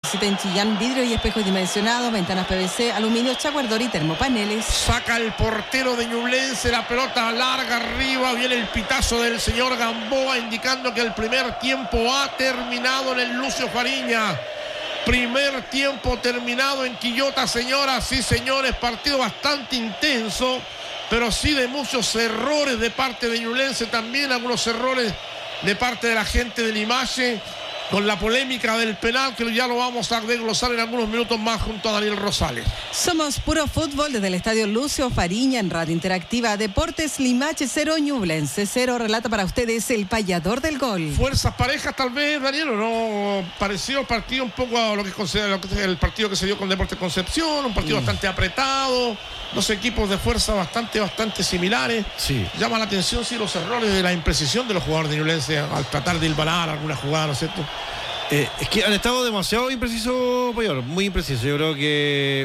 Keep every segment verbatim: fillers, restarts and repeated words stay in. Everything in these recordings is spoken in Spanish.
Visita en Chillán, vidrio y espejos dimensionados, ventanas P V C, aluminio, chaguardor y termopaneles. Saca el portero de Ñublense, la pelota larga arriba, viene el pitazo del señor Gamboa indicando que el primer tiempo ha terminado en el Lucio Fariña. Primer tiempo terminado en Quillota, señoras y señores, partido bastante intenso, pero sí de muchos errores de parte de Ñublense, también algunos errores de parte de la gente de Limache, con la polémica del penal, que ya lo vamos a desglosar en algunos minutos más junto a Daniel Rosales. Somos puro fútbol desde el estadio Lucio Fariña en Radio Interactiva. Deportes Limache cero, Ñublense cero. Relata para ustedes el payador del gol. Fuerzas parejas tal vez, Daniel, ¿o no? Pareció el partido un poco a lo que considera lo que, el partido que se dio con Deportes Concepción, un partido mm. bastante apretado, dos equipos de fuerza bastante, bastante similares. Sí. Llama la atención, sí, los errores de la imprecisión de los jugadores de Ñublense al tratar de hilvanar alguna jugada, ¿no es cierto? Eh, es que han estado demasiado imprecisos, Payor, muy imprecisos. Yo creo que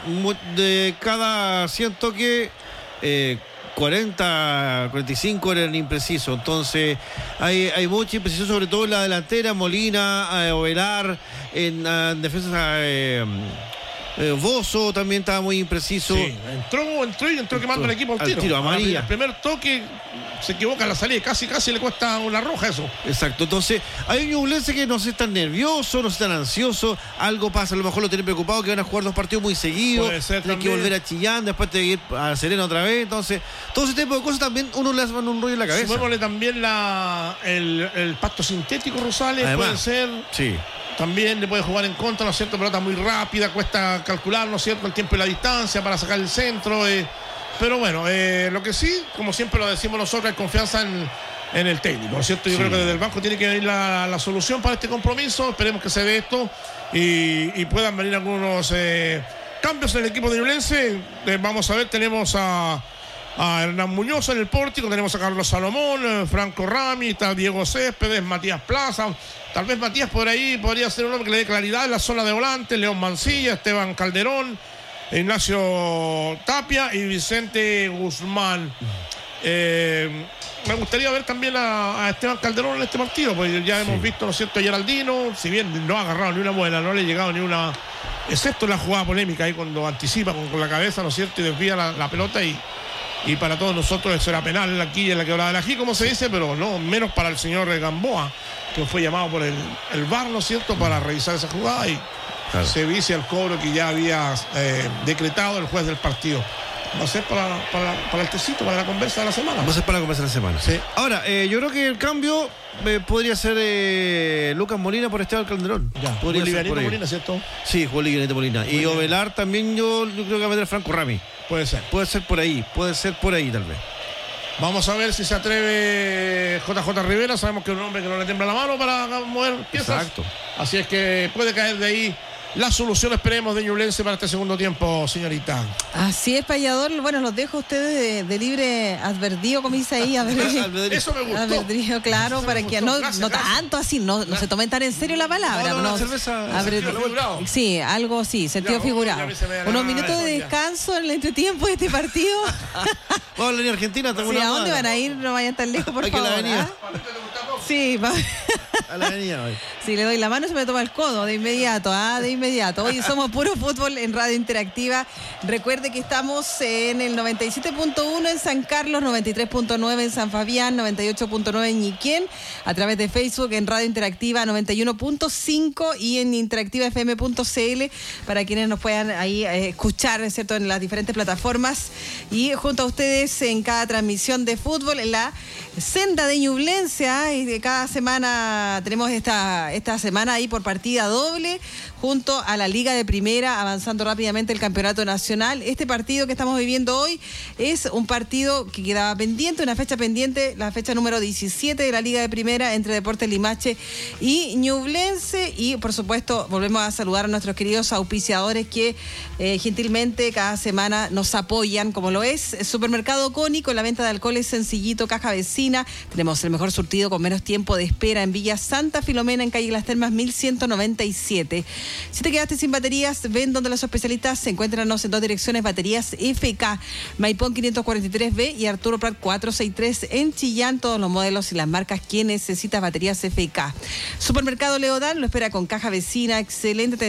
de cada cien toques, eh, cuarenta, cuarenta y cinco eran imprecisos. Entonces, hay, hay mucha imprecisión, sobre todo en la delantera. Molina, eh, Ovelar, en, en defensa. Eh, Eh, Bozo también estaba muy impreciso. Sí, entró, entró y entró quemando el equipo al tiro. Al tiro, amarilla. El primer toque se equivoca en la salida, casi casi le cuesta una roja eso. Exacto, entonces hay un Ñublense que no se está nervioso, no se está ansioso, algo pasa, a lo mejor lo tiene preocupado, que van a jugar dos partidos muy seguidos, puede ser, tienen que volver a Chillán, después tiene que ir a Serena otra vez, entonces todo ese tipo de cosas también uno le hace un rollo en la cabeza. Sumémosle también la, el, el pasto sintético, Rosales, además, puede ser. Sí. También le puede jugar en contra, ¿no es cierto? Pelota muy rápida, cuesta calcular, ¿no es cierto?, el tiempo y la distancia para sacar el centro. Eh. Pero bueno, eh, lo que sí, como siempre lo decimos nosotros, hay confianza en, en el técnico, ¿no es cierto? Yo sí. creo que desde el banco tiene que venir la, la solución para este compromiso. Esperemos que se dé esto y, y puedan venir algunos eh, cambios en el equipo de Ñublense. Eh, vamos a ver, tenemos a, a Hernán Muñoz en el pórtico, tenemos a Carlos Salomón, eh, Franco Rami, está Diego Céspedes, Matías Plaza. Tal vez Matías por ahí podría ser un hombre que le dé claridad en la zona de volante. León Mancilla, Esteban Calderón, Ignacio Tapia y Vicente Guzmán. Eh, me gustaría ver también a, a Esteban Calderón en este partido, porque ya sí. hemos visto, ¿no es cierto?, a Geraldino, si bien no ha agarrado ni una buena, no le ha llegado ni una, excepto la jugada polémica ahí cuando anticipa con, con la cabeza, ¿no es cierto?, y desvía la, la pelota y, y para todos nosotros eso era penal aquí en la quebrada del Ají, como se dice, pero no, menos para el señor Gamboa, que fue llamado por el, el V A R, ¿no es cierto?, para revisar esa jugada y claro. se vicia el cobro que ya había eh, decretado el juez del partido. Va a ser para, para, para el tecito, para la conversa de la semana. Va a ser para la conversa de la semana. Sí. Ahora, eh, yo creo que el cambio eh, podría ser eh, Lucas Molina por Esteban Calderón. Ya, podría ser por Molina, ¿cierto? Sí, Juan Livianito Molina. Muy y bien. Ovelar también yo, yo creo que va a meter a Franco Rami. Puede ser. Puede ser por ahí, puede ser por ahí tal vez. Vamos a ver si se atreve J J Rivera. Sabemos que es un hombre que no le tiembla la mano para mover piezas. Exacto. Así es que puede caer de ahí la solución, esperemos, de Ñublense para este segundo tiempo, señorita. Así es, payador. Bueno, los dejo a ustedes de, de libre advertido, como dice ahí. Advertido. Eso me gustó. Advertido, claro, Eso para que no, gracias, no gracias. tanto así, no, no se tomen tan en serio la palabra. No, no, no, la cerveza, abre, figurado. Sí, algo sí, sentido ya, figurado. Unos minutos de descanso en el entretiempo de este partido. Vamos a la Argentina. Sí, ¿a dónde van a ir? No vayan tan lejos, por Hay favor. Que la avenida. ¿Ah? Sí, va. A la avenida hoy. Si le doy la mano se me toma el codo de inmediato, ah, de inmediato. Hoy somos puro fútbol en Radio Interactiva. Recuerde que estamos en el noventa y siete punto uno en San Carlos, noventa y tres punto nueve en San Fabián, noventa y ocho punto nueve en Ñiquén, a través de Facebook en Radio Interactiva noventa y uno punto cinco y en interactiva f m punto c l para quienes nos puedan ahí eh, escuchar, ¿cierto?, en las diferentes plataformas. Y junto a ustedes en cada transmisión de fútbol, en la senda de Ñublense, ¿eh? Y cada semana tenemos esta, esta semana ahí por partida doble junto a la Liga de Primera, avanzando rápidamente el Campeonato Nacional. Este partido que estamos viviendo hoy es un partido que quedaba pendiente, una fecha pendiente, la fecha número diecisiete de la Liga de Primera entre Deportes Limache y Ñublense. Y por supuesto volvemos a saludar a nuestros queridos auspiciadores que eh, gentilmente cada semana nos apoyan, como lo es Supermercado Coni, con la venta de alcoholes sencillito, caja vecina. Tenemos el mejor surtido con menos tiempo de espera en Villa Santa Filomena, en calle Las Termas mil ciento noventa y siete. Si te quedaste sin baterías, ven donde los especialistas se encuentran en dos direcciones: Baterías F K, Maipón quinientos cuarenta y tres B y Arturo Prat cuatrocientos sesenta y tres en Chillán. Todos los modelos y las marcas que necesitas, Baterías F K. Supermercado Leodán lo espera con caja vecina, excelente